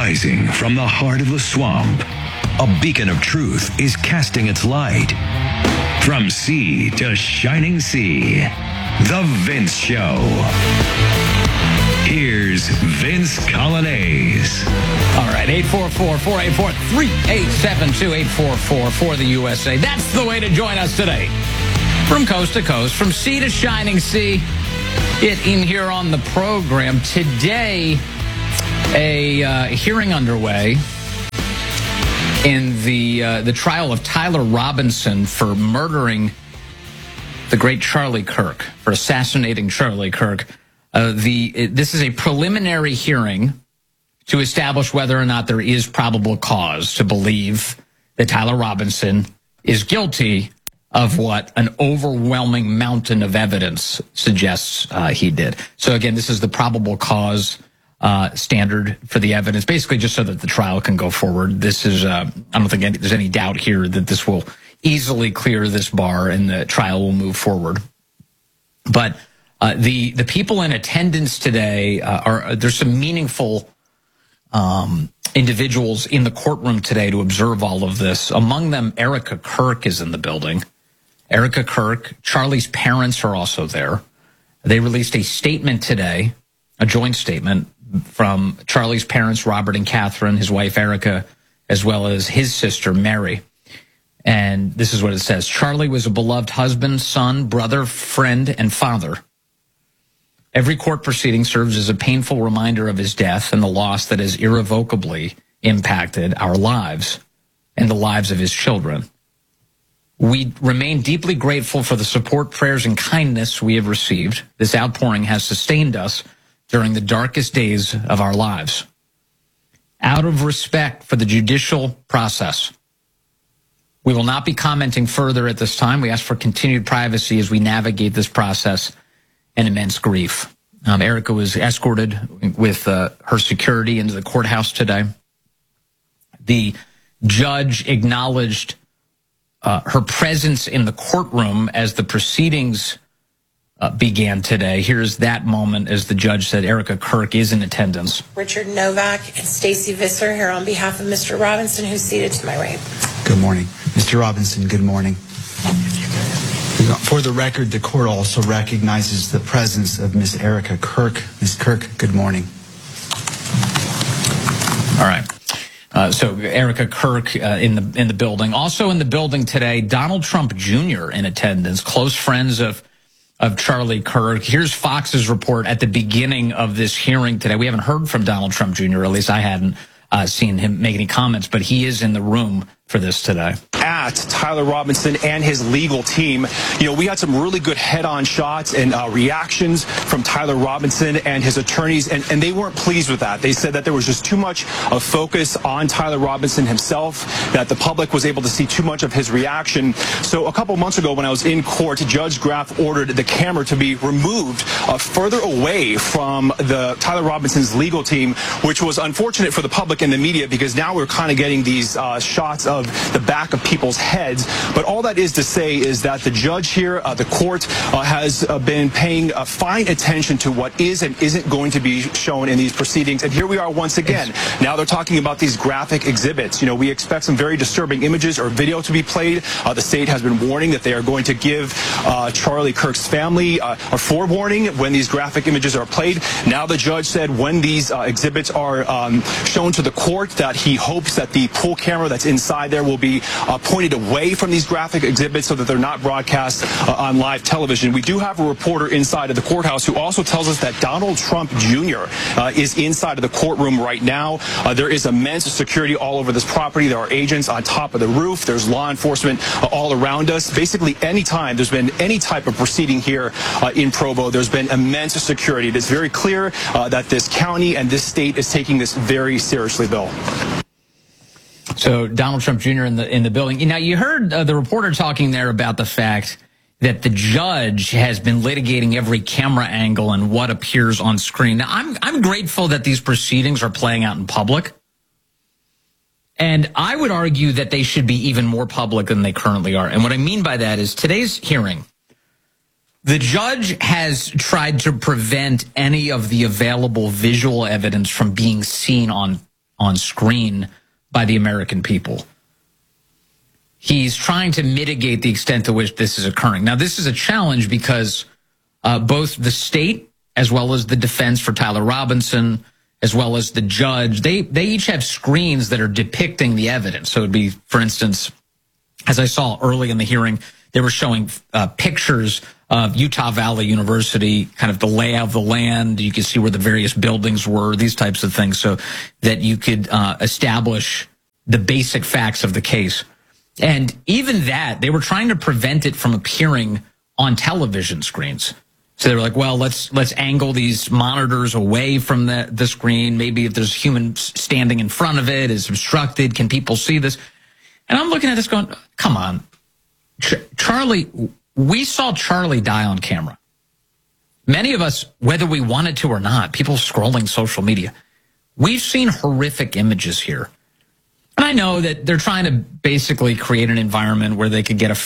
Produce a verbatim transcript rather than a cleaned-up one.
Rising from the heart of the swamp, a beacon of truth is casting its light. From sea to shining sea, The Vince Show. Here's Vince Coglianese. All right, eight four four, four eight four, three eight seven two, eight four four for the U S A. That's the way to join us today. From coast to coast, from sea to shining sea, it in here on the program. Today, a uh, hearing underway in the uh, the trial of Tyler Robinson for murdering the great Charlie Kirk, for assassinating Charlie Kirk. Uh, the this is a preliminary hearing to establish whether or not there is probable cause to believe that Tyler Robinson is guilty of what an overwhelming mountain of evidence suggests uh, he did. So again, this is the probable cause uh, standard for the evidence, basically just so that the trial can go forward. This is, uh, I don't think any, there's any doubt here that this will easily clear this bar and the trial will move forward. But uh, the the people in attendance today uh, are there's some meaningful um, individuals in the courtroom today to observe all of this. Among them, Erica Kirk is in the building. Erica Kirk, Charlie's parents are also there. They released a statement today, a joint statement from Charlie's parents, Robert and Catherine, his wife Erica, as well as his sister Mary. And this is what it says. Charlie was a beloved husband, son, brother, friend, and father. Every court proceeding serves as a painful reminder of his death and the loss that has irrevocably impacted our lives and the lives of his children. We remain deeply grateful for the support, prayers, and kindness we have received. This outpouring has sustained us during the darkest days of our lives. Out of respect for the judicial process, we will not be commenting further at this time. We ask for continued privacy as we navigate this process and immense grief. Um, Erica was escorted with uh, her security into the courthouse today. The judge acknowledged uh, her presence in the courtroom as the proceedings uh, began today. Here's that moment as the judge said Erica Kirk is in attendance. Richard Novak and Stacy Visser here on behalf of Mister Robinson, who's seated to my right. Good morning. Mister Robinson, good morning. For the record, the court also recognizes the presence of Miss Erica Kirk. Miss Kirk, good morning. All right. Uh, so Erica Kirk uh, in the in the building. Also in the building today, Donald Trump Junior in attendance, close friends of of Charlie Kirk. Here's Fox's report at the beginning of this hearing today. We haven't heard from Donald Trump Junior, or at least I hadn't uh, seen him make any comments, but he is in the room for this today. At Tyler Robinson and his legal team, you know, we had some really good head-on shots and uh, reactions from Tyler Robinson and his attorneys, and, and they weren't pleased with that. They said that there was just too much of focus on Tyler Robinson himself, that the public was able to see too much of his reaction. So a couple months ago when I was in court, Judge Graff ordered the camera to be removed uh, further away from the Tyler Robinson's legal team, which was unfortunate for the public and the media because now we're kind of getting these uh, shots of the back of people's heads. But all that is to say is that the judge here, uh, the court, uh, has uh, been paying uh, fine attention to what is and isn't going to be shown in these proceedings. And here we are once again. Now they're talking about these graphic exhibits. You know, we expect some very disturbing images or video to be played. Uh, the state has been warning that they are going to give uh, Charlie Kirk's family uh, a forewarning when these graphic images are played. Now the judge said when these uh, exhibits are um, shown to the court that he hopes that the pool camera that's inside there will be uh, pointed away from these graphic exhibits so that they're not broadcast uh, on live television. We do have a reporter inside of the courthouse who also tells us that Donald Trump Junior Uh, is inside of the courtroom right now. Uh, there is immense security all over this property. There are agents on top of the roof. There's law enforcement uh, all around us. Basically, any time there's been any type of proceeding here uh, in Provo, there's been immense security. It is very clear uh, that this county and this state is taking this very seriously, Bill. So Donald Trump Junior in the in the building. Now, you heard uh, the reporter talking there about the fact that the judge has been litigating every camera angle and what appears on screen. Now, I'm I'm grateful that these proceedings are playing out in public. And I would argue that they should be even more public than they currently are. And what I mean by that is today's hearing, the judge has tried to prevent any of the available visual evidence from being seen on on screen by the American people. He's trying to mitigate the extent to which this is occurring. Now, this is a challenge because uh, both the state as well as the defense for Tyler Robinson, as well as the judge, they, they each have screens that are depicting the evidence. So it would be, for instance, as I saw early in the hearing, they were showing uh, pictures of Utah Valley University, kind of the layout of the land. You could see where the various buildings were, these types of things, so that you could uh, establish the basic facts of the case. And even that, they were trying to prevent it from appearing on television screens. So they were like, well, let's let's angle these monitors away from the, the screen. Maybe if there's humans standing in front of it, is obstructed. Can people see this? And I'm looking at this going, come on. Ch- Charlie, we saw Charlie die on camera. Many of us, whether we wanted to or not, people scrolling social media, we've seen horrific images here. And I know that they're trying to basically create an environment where they could get a